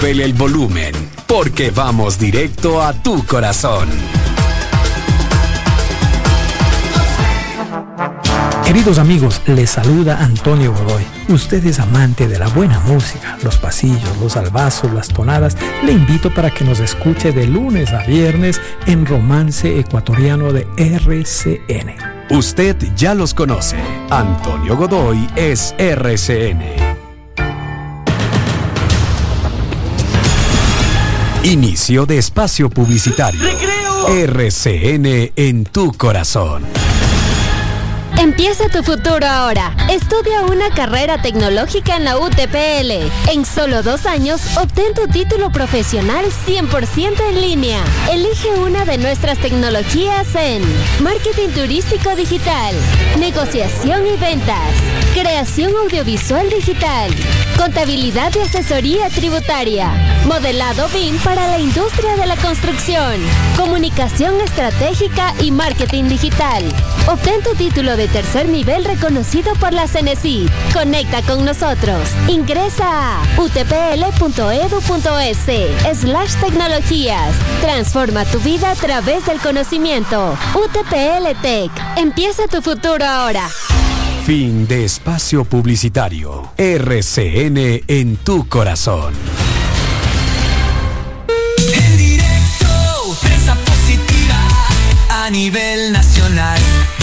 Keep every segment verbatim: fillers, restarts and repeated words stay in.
Súbele el volumen, porque vamos directo a tu corazón. Queridos amigos, les saluda Antonio Godoy. Usted es amante de la buena música, los pasillos, los albazos, las tonadas. Le invito para que nos escuche de lunes a viernes en Romance Ecuatoriano de R C N. Usted ya los conoce. Antonio Godoy es R C N. Inicio de espacio publicitario. ¡Recreo! R C N en tu corazón. Empieza tu futuro ahora. Estudia una carrera tecnológica en la U T P L. En solo dos años, obtén tu título profesional cien por ciento en línea. Elige una de nuestras tecnologías en marketing turístico digital, negociación y ventas, creación audiovisual digital, contabilidad y asesoría tributaria, modelado B I M para la industria de la construcción, comunicación estratégica y marketing digital. Obtén tu título de tercer nivel reconocido por la Cenecit. Conecta con nosotros. Ingresa a utpl.edu.es slash tecnologías. Transforma tu vida a través del conocimiento. U T P L Tech. Empieza tu futuro ahora. Fin de espacio publicitario. R C N en tu corazón. En directo, prensa positiva a nivel nacional.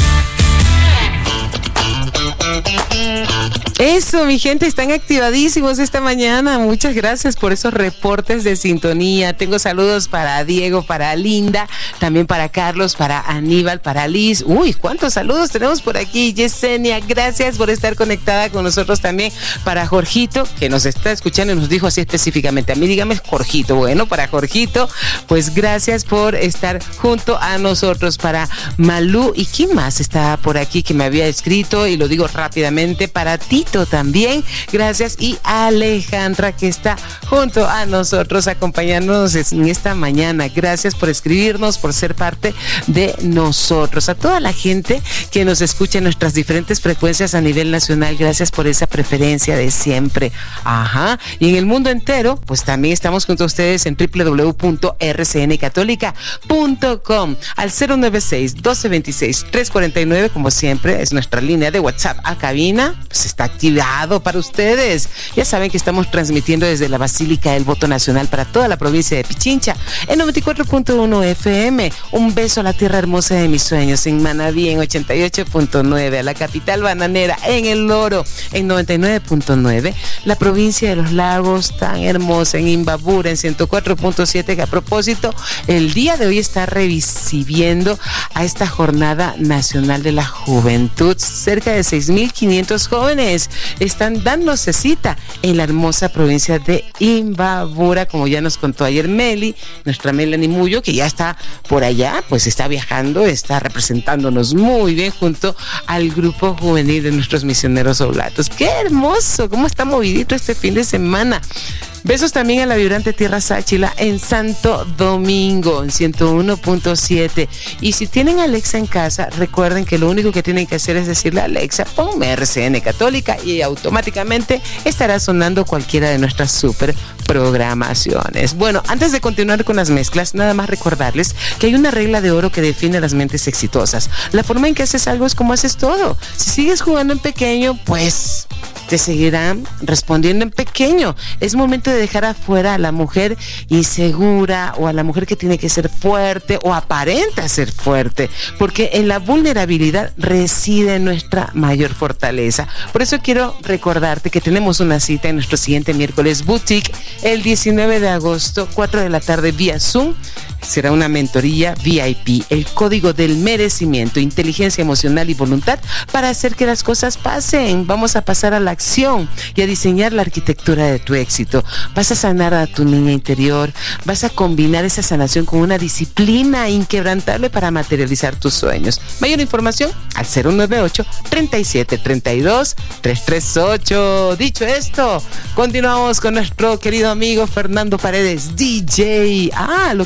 Eso, mi gente, están activadísimos esta mañana. Muchas gracias por esos reportes de sintonía. Tengo saludos para Diego, para Linda, también para Carlos, para Aníbal, para Liz. Uy, cuántos saludos tenemos por aquí. Yesenia, gracias por estar conectada con nosotros también. Para Jorgito, que nos está escuchando y nos dijo así específicamente. A mí dígame Jorgito. Bueno, para Jorgito, pues gracias por estar junto a nosotros. Para Malú, ¿y quién más está por aquí que me había escrito? Y lo digo rápidamente, para Tito también, gracias, y Alejandra, que está junto a nosotros acompañándonos en esta mañana. Gracias por escribirnos, por ser parte de nosotros. A toda la gente que nos escucha en nuestras diferentes frecuencias a nivel nacional, gracias por esa preferencia de siempre. Ajá, y en el mundo entero, pues también estamos junto a ustedes en doble u doble u doble u punto r c n católica punto com al cero nueve seis, doce veintiséis, trescientos cuarenta y nueve, como siempre, es nuestra línea de WhatsApp a cabina, pues está activado para ustedes. Ya saben que estamos transmitiendo desde la Basílica del Voto Nacional para toda la provincia de Pichincha en noventa y cuatro punto uno F M. Un beso a la tierra hermosa de mis sueños en Manabí en ochenta y ocho punto nueve, a la capital bananera en El Oro en noventa y nueve punto nueve, la provincia de los lagos tan hermosa en Imbabura en ciento cuatro punto siete, que a propósito el día de hoy está recibiendo a esta Jornada Nacional de la Juventud. Cerca de seis mil quinientos jóvenes están dándose cita en la hermosa provincia de Imbabura, como ya nos contó ayer Meli, nuestra Melanie Mullo, que ya está por allá, pues está viajando, está representándonos muy bien junto al grupo juvenil de nuestros misioneros oblatos. ¡Qué hermoso! ¿Cómo está movidito este fin de semana? Besos también a la vibrante Tierra Sáchila en Santo Domingo, en ciento uno punto siete. Y si tienen Alexa en casa, recuerden que lo único que tienen que hacer es decirle a Alexa, ponme R C N Católica, y automáticamente estará sonando cualquiera de nuestras super programaciones. Bueno, antes de continuar con las mezclas, nada más recordarles que hay una regla de oro que define a las mentes exitosas. La forma en que haces algo es como haces todo. Si sigues jugando en pequeño, pues te seguirán respondiendo en pequeño. Es momento de dejar afuera a la mujer insegura o a la mujer que tiene que ser fuerte o aparenta ser fuerte, porque en la vulnerabilidad reside nuestra mayor fortaleza. Por eso quiero recordarte que tenemos una cita en nuestro siguiente miércoles boutique el diecinueve de agosto, cuatro de la tarde vía Zoom. Será una mentoría V I P, el código del merecimiento, inteligencia emocional y voluntad para hacer que las cosas pasen. Vamos a pasar a la acción y a diseñar la arquitectura de tu éxito. Vas a sanar a tu niña interior, vas a combinar esa sanación con una disciplina inquebrantable para materializar tus sueños. Mayor información al cero nueve ocho, treinta y siete, treinta y dos, trescientos treinta y ocho. Dicho esto, continuamos con nuestro querido amigo Fernando Paredes, D J. Ah, lo quieren conocer.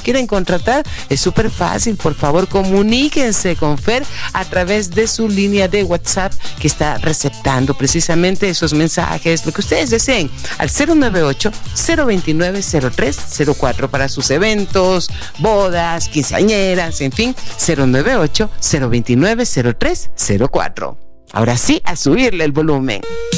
contratar, es súper fácil. Por favor, comuníquense con Fer a través de su línea de WhatsApp que está receptando precisamente esos mensajes, lo que ustedes deseen, al cero nueve ocho, cero dos nueve, cero tres cero cuatro para sus eventos, bodas, quinceañeras, en fin, cero nueve ocho, cero dos nueve, cero tres cero cuatro. Ahora sí, a subirle el volumen.